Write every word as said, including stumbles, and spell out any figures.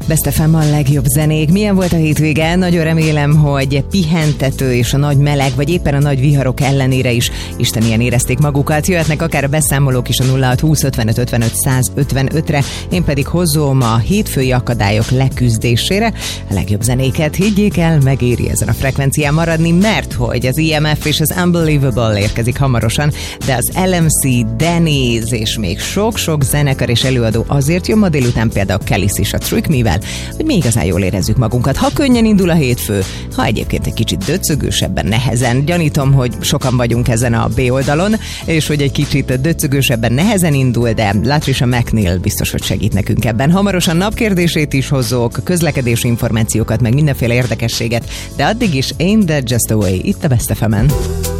Best ef em a legjobb zenék. Milyen volt a hétvége? Nagyon remélem, hogy pihentető és a nagy meleg, vagy éppen a nagy viharok ellenére is istenien érezték magukat. Jöhetnek akár a beszámolók is a nulla hat húsz ötvenöt ötvenöt száz ötvenötre, én pedig hozom a hétfői akadályok leküzdésére a legjobb zenéket. Higgyék el, megéri ezen a frekvencián maradni, mert hogy az i em ef és az Unbelievable érkezik hamarosan, de az el em cé, Denny's és még sok-sok zenekar és előadó azért jön ma délután, például Kelis is a Trick Me-vel, hogy mi igazán jól érezzük magunkat. Ha könnyen indul a hétfő, ha egyébként egy kicsit döcögősebben, nehezen. Gyanítom, hogy sokan vagyunk ezen a B oldalon, és hogy egy kicsit döcögősebben, nehezen indul, de Latricia McNeil biztos, hogy segít nekünk ebben. Hamarosan napkérdését is hozok, közlekedési információkat, meg mindenféle érdekességet, de addig is Ain't That Just a Way, itt a Best ef emen.